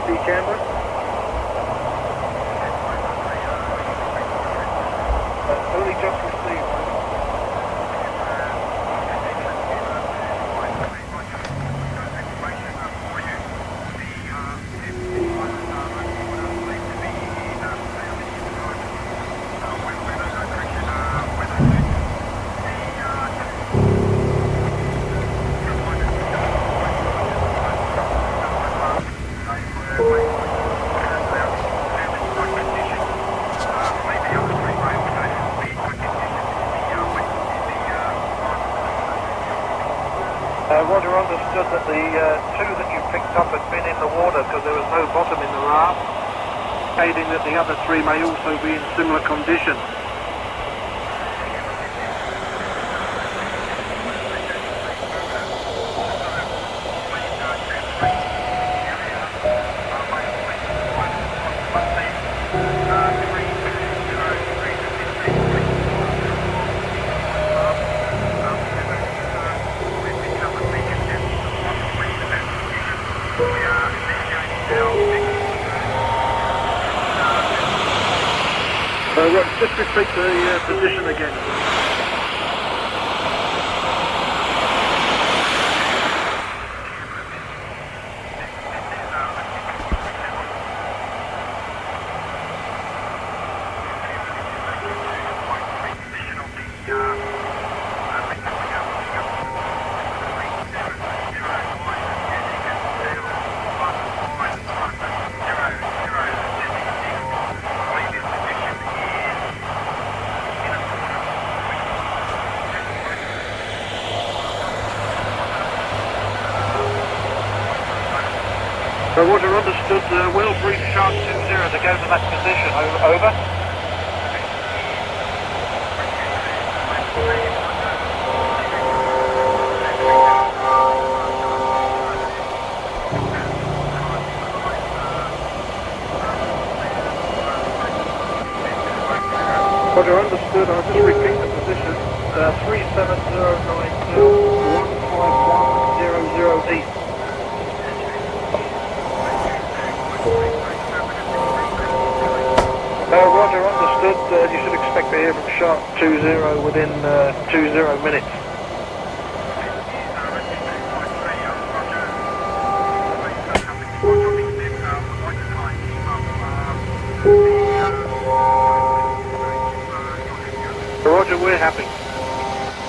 Sea Canberra. Only just received. Roger, understood that the two that you picked up had been in the water because there was no bottom in the raft, indicating that the other three may also be in similar condition. Just repeat the position again. Roger, understood. We'll brief Shark 20 to go to that position. Over. Roger, understood. I'll just repeat the position. 37092 151 008. Roger, understood. You should expect to hear from Shark 20 within 20 minutes. Roger, we're happy.